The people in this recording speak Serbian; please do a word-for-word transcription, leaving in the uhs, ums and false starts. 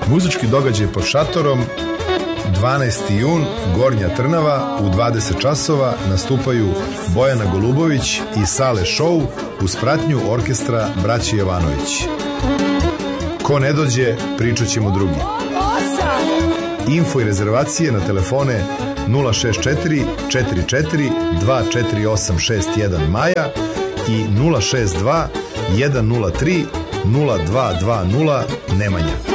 Muzički događaj pod šatorom, dvanaesti jun, Gornja Trnava, u dvadeset časova nastupaju Bojana Golubović i Sale Show uz pratnju orkestra Braće Jovanović. Ko ne dođe, pričat ćemo drugi. Info i rezervacije na telefone nula šest četiri četiri četiri dva četiri osam šest jedan Maja i nula šest dva jedan nula tri nula dva dva nula Nemanja.